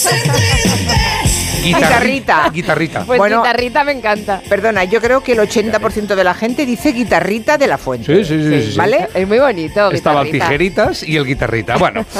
Guitarrita. Pues Bueno, guitarrita me encanta. Perdona, yo creo que el 80% de la gente dice guitarrita de la Fuente. Sí. ¿Vale? Es muy bonito. Estaba el guitarrita. tijeritas y el guitarrita. Bueno,